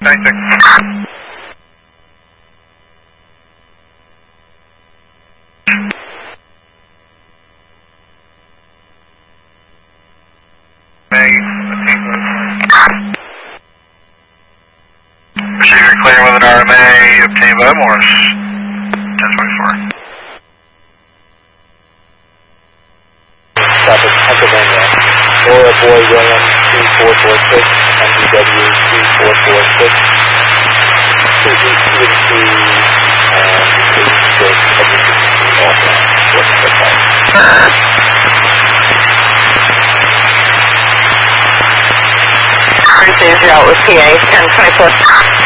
96. Receiver clear with an RMA obtained by Morse. 1024. Stop at Pennsylvania. Laura Boy William 2446, MDW 2446. Thursday 0 with PA 1024.